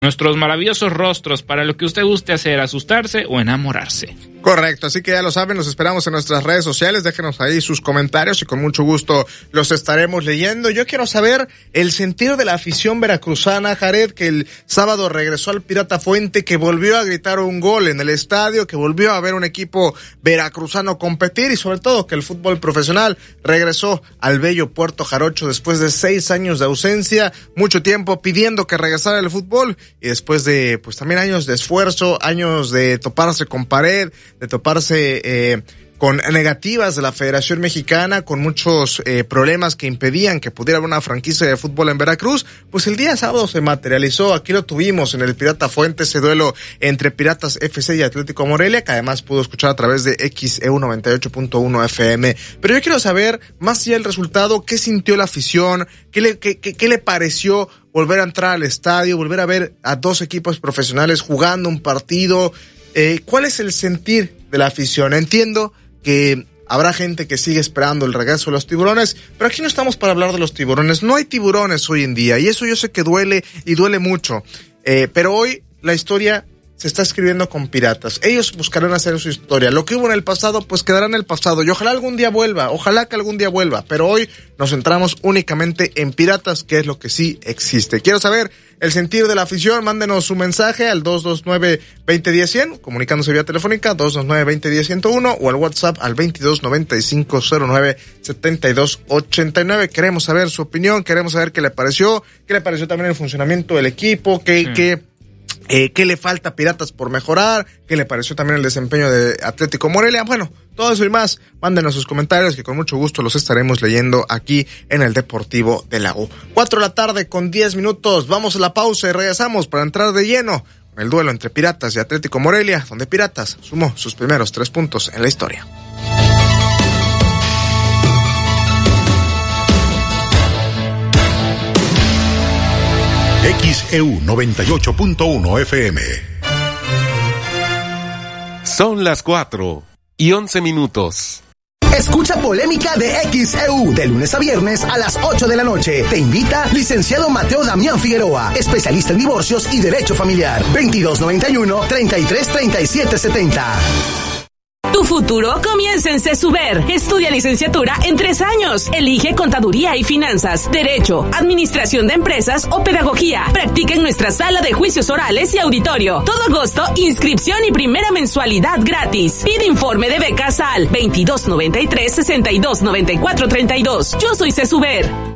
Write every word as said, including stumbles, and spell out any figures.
nuestros maravillosos rostros para lo que usted guste hacer, asustarse o enamorarse. Correcto, así que ya lo saben, los esperamos en nuestras redes sociales, déjenos ahí sus comentarios y con mucho gusto los estaremos leyendo. Yo quiero saber el sentido de la afición veracruzana, Jared, que el sábado regresó al Pirata Fuente, que volvió a gritar un gol en el estadio, que volvió a ver un equipo veracruzano competir y sobre todo que el fútbol profesional regresó al bello Puerto Jarocho después de seis años de ausencia, mucho tiempo pidiendo que regresara el fútbol y después de pues también años de esfuerzo, años de toparse con pared, de toparse eh, con negativas de la Federación Mexicana, con muchos eh, problemas que impedían que pudiera haber una franquicia de fútbol en Veracruz, pues el día sábado se materializó. Aquí lo tuvimos en el Pirata Fuente, ese duelo entre Piratas F C y Atlético Morelia, que además pudo escuchar a través de X E U noventa y ocho punto uno F M. Pero yo quiero saber, más allá del resultado, ¿qué sintió la afición? ¿Qué le, qué, qué, qué le pareció volver a entrar al estadio, volver a ver a dos equipos profesionales jugando un partido? Eh, ¿Cuál es el sentir de la afición? Entiendo que habrá gente que sigue esperando el regreso de los tiburones, pero aquí no estamos para hablar de los tiburones. No hay tiburones hoy en día y eso yo sé que duele y duele mucho. Eh, pero hoy la historia se está escribiendo con Piratas. Ellos buscarán hacer su historia. Lo que hubo en el pasado, pues quedará en el pasado y ojalá algún día vuelva, ojalá que algún día vuelva, pero hoy nos centramos únicamente en Piratas, que es lo que sí existe. Quiero saber el sentir de la afición, mándenos su mensaje al dos dos nueve, veinte diez, cien, comunicándose vía telefónica dos dos nueve, veinte diez, ciento uno o al WhatsApp al veintidós noventa y cinco cero nueve setenta y dos ochenta y nueve. Queremos saber su opinión, queremos saber qué le pareció, qué le pareció también el funcionamiento del equipo, qué, sí. qué Eh, ¿Qué le falta a Piratas por mejorar? ¿Qué le pareció también el desempeño de Atlético Morelia? Bueno, todo eso y más, mándenos sus comentarios que con mucho gusto los estaremos leyendo aquí en el Deportivo de la U. Cuatro de la tarde con diez minutos, vamos a la pausa y regresamos para entrar de lleno en el duelo entre Piratas y Atlético Morelia, donde Piratas sumó sus primeros tres puntos en la historia. X E U noventa y ocho punto uno F M. Son las cuatro y once minutos. Escucha Polémica de X E U de lunes a viernes a las ocho de la noche. Te invita licenciado Mateo Damián Figueroa, especialista en divorcios y derecho familiar. veintidós noventa y uno, treinta y tres, treinta y siete setenta. Tu futuro comienza en CESUBER. Estudia licenciatura en tres años. Elige contaduría y finanzas, derecho, administración de empresas o pedagogía. Practica en nuestra sala de juicios orales y auditorio. Todo agosto, inscripción y primera mensualidad gratis. Pide informe de becas al veintidós noventa y tres, sesenta y dos noventa y cuatro treinta y dos. Yo soy CESUBER.